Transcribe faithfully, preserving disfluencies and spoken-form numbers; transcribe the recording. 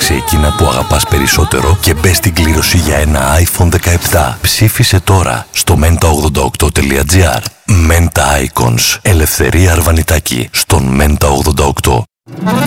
Επέλεξε εκείνα που αγαπάς περισσότερο και μπες στην κλήρωση για ένα άιφον δεκαεπτά. Ψήφισε τώρα στο μέντα ογδόντα οκτώ τελεία τζι άρ. Menta Icons. Ελευθερία Αρβανιτάκη στον Μέντα ογδόντα οκτώ.